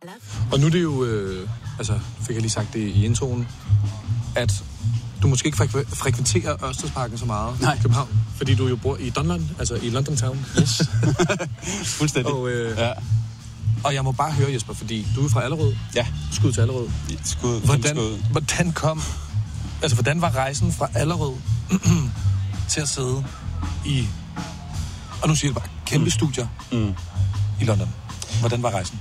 Og nu er det jo, fik jeg lige sagt det i introen, at du måske ikke frekventerer Ørstedsparken så meget i København, fordi du jo bor i Dunlon, altså i London Town. Yes. Fuldstændig. Og jeg må bare høre, Jesper, fordi du er fra Allerød. Ja. Skud til Allerød. Hvordan var rejsen fra Allerød til at sidde i, og nu siger jeg bare, kæmpe studier i London? Hvordan var rejsen?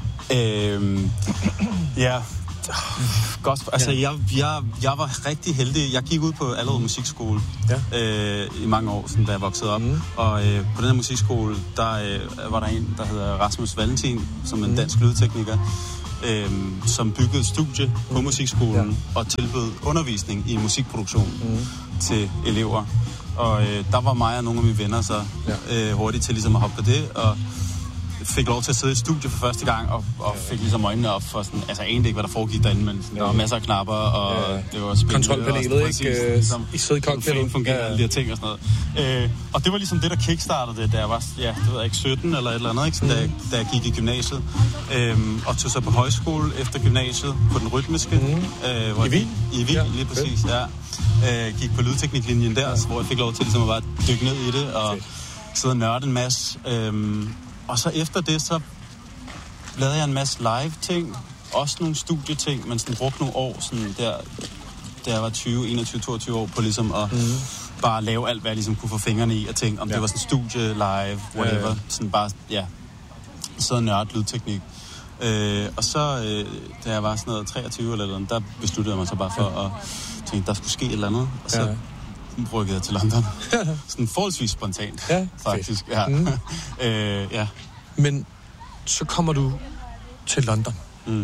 Godt. Altså, jeg var rigtig heldig. Jeg gik ud på Allerød Musikskole i mange år, da jeg voksede op. Og på den her musikskole, der var der en, der hedder Rasmus Valentin, som en dansk lydtekniker, som byggede et studie på musikskolen og tilbød undervisning i musikproduktion til elever. Og der var mig og nogle af mine venner så hurtigt til ligesom at hoppe på det, og fik lov til at sidde i et studie for første gang, og fik ligesom øjnene op for sådan, altså egentlig ikke, hvad der foregik derinde, men sådan, der var masser af knapper, og det var spændende. Kontrolpanelet, ikke? Ligesom, I sidder i cockpittet. Fungerer alle de her ting og sådan noget. Og det var ligesom det, der kickstartede det, da jeg var, det ved jeg ikke, 17 eller et eller andet, ikke? Sådan, da jeg gik i gymnasiet. Og tog så på højskole efter gymnasiet, på den rytmiske. I Wien? I Wien, lige præcis, gik på lydtekniklinjen der, hvor jeg fik lov til ligesom at bare dykke ned i det, og sidde og nørde en masse. Og så efter det, så lavede jeg en masse live-ting, også nogle studieting, men sådan brugte nogle år, sådan der, da jeg var 20, 21, 22 år, på ligesom at bare lave alt, hvad jeg ligesom kunne få fingrene i, og tænke, om det var sådan studie, live, whatever, sådan bare, sidde og nørde lydteknik. Og så, da jeg var sådan noget 23 eller noget, der besluttede jeg mig så bare for at tænke, der skulle ske et eller andet, og så rykkede jeg til London. Sådan forholdsvis spontant, faktisk. Ja. Men så kommer du til London.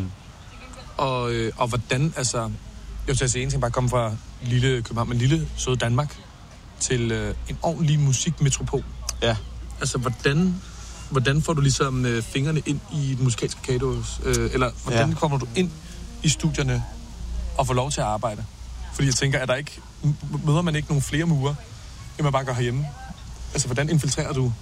Og hvordan, altså, jeg vil sige en ting, bare komme fra lille København, men lille søde Danmark, til en ordentlig musikmetropol. Ja. Altså, hvordan får du ligesom fingrene ind i den musikalske kados? Eller hvordan kommer du ind i studierne og får lov til at arbejde? Fordi jeg tænker, møder man ikke nogle flere murer, end man bare går herhjemme? Altså, hvordan infiltrerer du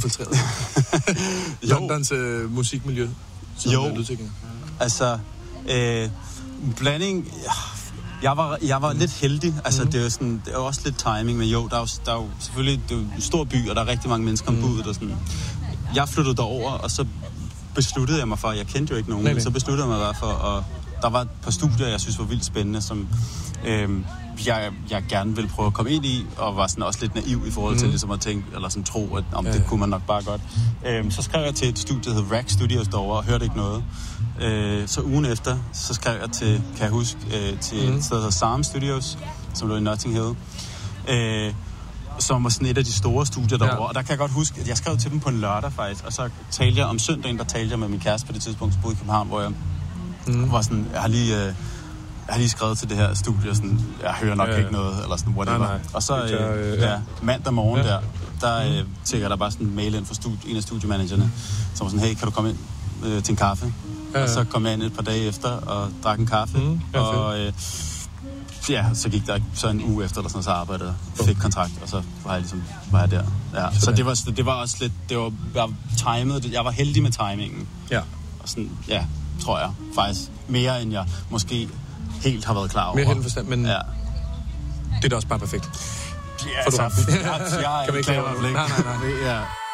Londons musikmiljø som lydtekniker? Altså, blanding. Jeg var lidt heldig. Altså, det er jo også lidt timing, men der er jo selvfølgelig, det er jo en stor by, og der er rigtig mange mennesker ombud og sådan. Jeg flyttede derover, og så besluttede jeg mig for, jeg kendte jo ikke nogen, men så besluttede jeg mig bare for, og der var et par studier, jeg synes var vildt spændende, som jeg gerne ville prøve at komme ind i, og var sådan også lidt naiv i forhold til ligesom at tænke, eller sådan tro, at det kunne man nok bare godt. Så skrev jeg til et studie, der hed Rack Studios derovre, og hørte ikke noget. Så ugen efter, så skrev jeg til, kan jeg huske, til et sted, der hedder Sarm Studios, som lå i Notting Hill, som var sådan et af de store studier derovre. Og der kan jeg godt huske, at jeg skrev til dem på en lørdag faktisk, og så talte jeg om søndagen, der talte jeg med min kæreste på det tidspunkt, som boede i København, hvor jeg var sådan, jeg har lige skrevet til det her studie, sådan, jeg hører nok ikke noget, eller sådan, whatever. Nej. Og så mandag morgen der tækker der bare sådan en mail ind fra en af studiemanagerne, som var sådan, hey, kan du komme ind til en kaffe? Og så kom jeg ind et par dage efter og drak en kaffe, og så gik der så en uge efter, eller sådan, så arbejdede jeg, fik kontrakt, og så var jeg der. Ja. Så det var også lidt, jeg timet, jeg var heldig med timingen. Ja. Og sådan, tror jeg, faktisk mere end jeg måske helt har været klar over. Mere helt forstand, men det er da også bare perfekt. Ja, altså, jeg kan ikke klare mig. Nej. Ja.